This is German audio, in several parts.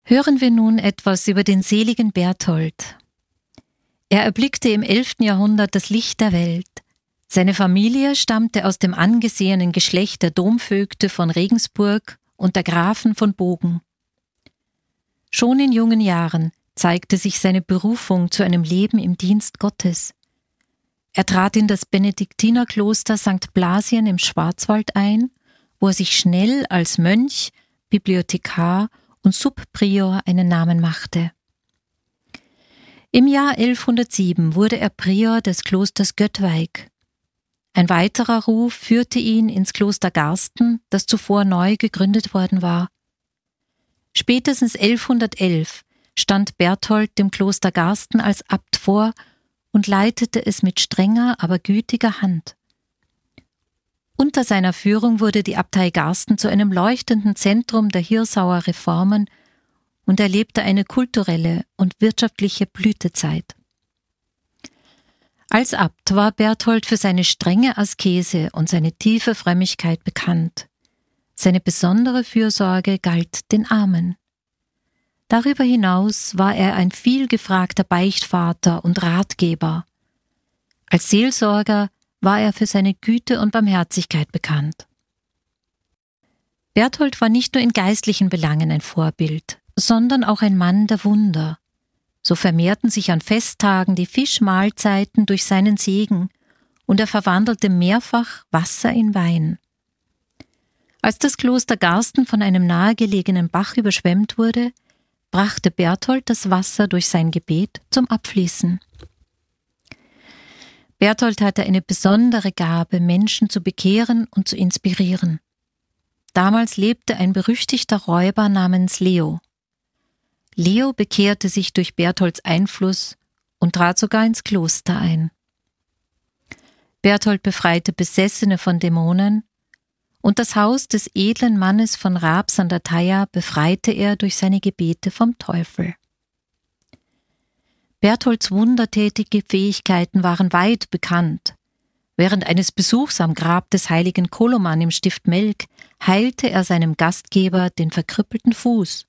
Hören wir nun etwas über den seligen Berthold. Er erblickte im 11. Jahrhundert das Licht der Welt. Seine Familie stammte aus dem angesehenen Geschlecht der Domvögte von Regensburg und der Grafen von Bogen. Schon in jungen Jahren zeigte sich seine Berufung zu einem Leben im Dienst Gottes. Er trat in das Benediktinerkloster St. Blasien im Schwarzwald ein, wo er sich schnell als Mönch, Bibliothekar und Subprior einen Namen machte. Im Jahr 1107 wurde er Prior des Klosters Göttweig. Ein weiterer Ruf führte ihn ins Kloster Garsten, das zuvor neu gegründet worden war. Spätestens 1111 stand Berthold dem Kloster Garsten als Abt vor und leitete es mit strenger, aber gütiger Hand. Unter seiner Führung wurde die Abtei Garsten zu einem leuchtenden Zentrum der Hirsauer Reformen und erlebte eine kulturelle und wirtschaftliche Blütezeit. Als Abt war Berthold für seine strenge Askese und seine tiefe Frömmigkeit bekannt. Seine besondere Fürsorge galt den Armen. Darüber hinaus war er ein vielgefragter Beichtvater und Ratgeber. Als Seelsorger war er für seine Güte und Barmherzigkeit bekannt. Berthold war nicht nur in geistlichen Belangen ein Vorbild, sondern auch ein Mann der Wunder. So vermehrten sich an Festtagen die Fischmahlzeiten durch seinen Segen und er verwandelte mehrfach Wasser in Wein. Als das Kloster Garsten von einem nahegelegenen Bach überschwemmt wurde, brachte Berthold das Wasser durch sein Gebet zum Abfließen. Berthold hatte eine besondere Gabe, Menschen zu bekehren und zu inspirieren. Damals lebte ein berüchtigter Räuber namens Leo. Leo bekehrte sich durch Bertholds Einfluss und trat sogar ins Kloster ein. Berthold befreite Besessene von Dämonen und das Haus des edlen Mannes von Raps an der Thaya befreite er durch seine Gebete vom Teufel. Bertholds wundertätige Fähigkeiten waren weit bekannt. Während eines Besuchs am Grab des heiligen Koloman im Stift Melk heilte er seinem Gastgeber den verkrüppelten Fuß.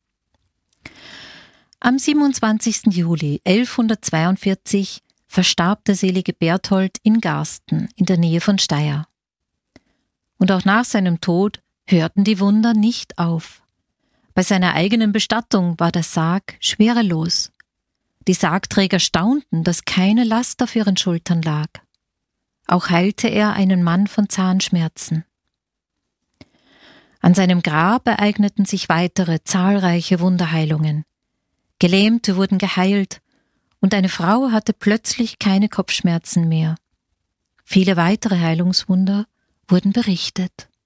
Am 27. Juli 1142 verstarb der selige Berthold in Garsten in der Nähe von Steyr. Und auch nach seinem Tod hörten die Wunder nicht auf. Bei seiner eigenen Bestattung war der Sarg schwerelos. Die Sargträger staunten, dass keine Last auf ihren Schultern lag. Auch heilte er einen Mann von Zahnschmerzen. An seinem Grab ereigneten sich weitere zahlreiche Wunderheilungen. Gelähmte wurden geheilt und eine Frau hatte plötzlich keine Kopfschmerzen mehr. Viele weitere Heilungswunder wurden berichtet.